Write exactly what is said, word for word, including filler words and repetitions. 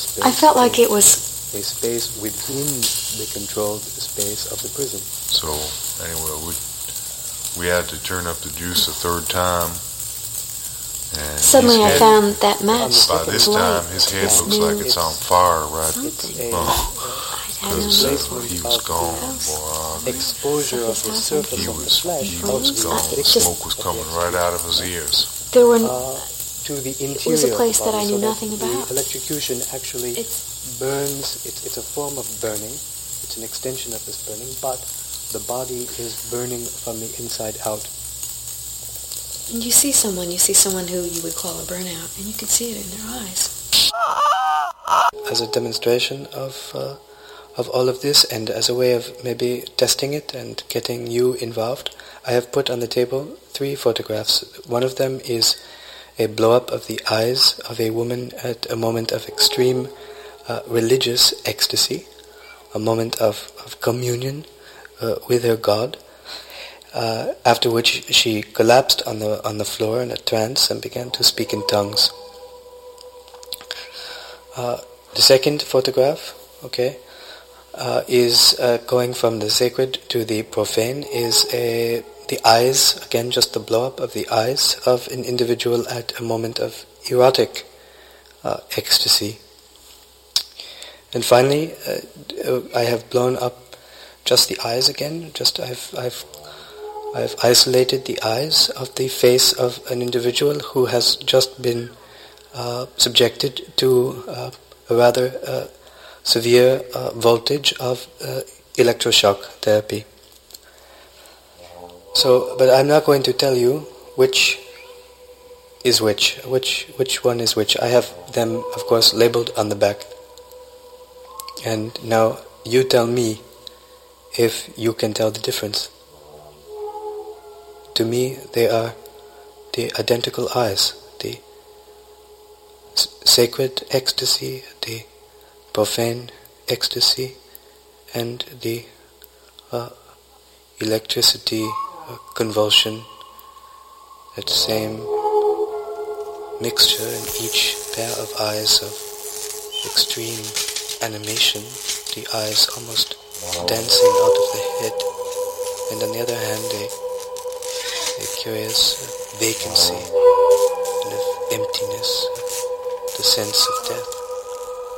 space. I felt like it was a space within the controlled space of the prison. So anyway, we we had to turn up the juice a third time. And suddenly I head, found that match. by this time, his head looks like it's on fire, right? Something. Oh. Because uh, he was gone, boy. Exposure of the surface he of was, the flesh. he was gone. The smoke was coming right out of his ears. There were. Uh, to the interior. It was a place that I knew so nothing that about. The electrocution actually It's, burns. It's, it's a form of burning. It's an extension of this burning, but the body is burning from the inside out. and you see someone, you see someone who you would call a burnout, and you can see it in their eyes. As a demonstration of uh, of all of this, and as a way of maybe testing it and getting you involved, I have put on the table three photographs. One of them is a blow-up of the eyes of a woman at a moment of extreme uh, religious ecstasy, a moment of, of communion uh, with her God, uh, after which she collapsed on the on the floor in a trance and began to speak in tongues. Uh, the second photograph, okay, uh, is uh, going from the sacred to the profane, is a the eyes, again just the blow-up of the eyes of an individual at a moment of erotic uh, ecstasy. And finally, uh, I have blown up just the eyes again. Just I've I've I've isolated the eyes of the face of an individual who has just been uh, subjected to uh, a rather uh, severe uh, voltage of uh, electroshock therapy. So, but I'm not going to tell you which is which, which which one is which. I have them, of course, labeled on the back. And now you tell me if you can tell the difference. To me, they are the identical eyes, the s- sacred ecstasy, the profane ecstasy, and the uh, electricity uh, convulsion, that same mixture in each pair of eyes of extreme animation, the eyes almost dancing out of the head, and on the other hand a, a curious vacancy and of emptiness, the sense of death.